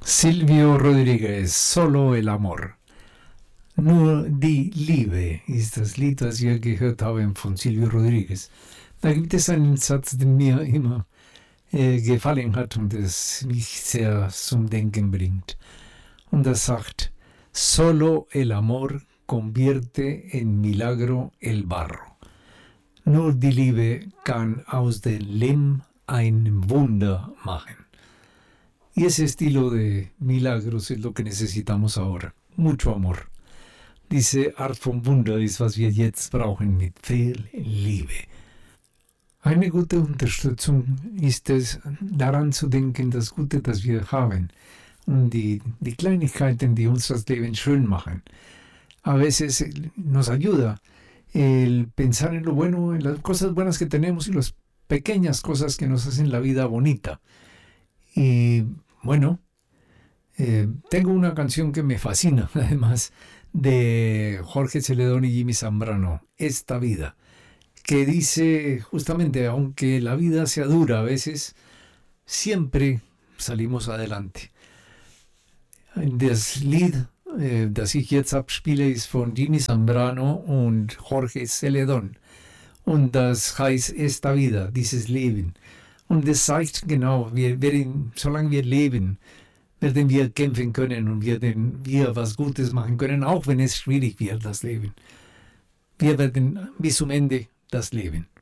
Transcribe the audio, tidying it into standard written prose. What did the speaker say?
Silvio Rodríguez, Solo el Amor. Nur die Liebe ist das Lied, das wir gehört haben von Silvio Rodríguez. Da gibt es einen Satz, der mir immer gefallen hat und es mich sehr zum Denken bringt. Und das sagt, Solo el amor convierte en milagro el barro. Nur die Liebe kann aus dem Lehm ein Wunder machen. Y ese estilo de milagros es lo que necesitamos ahora. Mucho amor. Diese Art von Wunder ist, was wir jetzt brauchen, mit viel Liebe. Eine gute Unterstützung ist es, daran zu denken, das Gute, das wir haben. Und die Kleinigkeiten, die uns das Leben schön machen. A veces nos ayuda el pensar en lo bueno, en las cosas buenas que tenemos y las pequeñas cosas que nos hacen la vida bonita. Y bueno, tengo una canción que me fascina, además, de Jorge Celedón y Jimmy Zambrano, Esta vida, que dice justamente, aunque la vida sea dura a veces, siempre salimos adelante. Das Lied, das ich jetzt abspiele, ist von Jimmy Zambrano und Jorge Celedón. Und das heißt Esta vida, dieses Leben. Und das zeigt genau, solange wir leben, werden wir kämpfen können und werden wir was Gutes machen können, auch wenn es schwierig wird, das Leben. Wir werden bis zum Ende das Leben.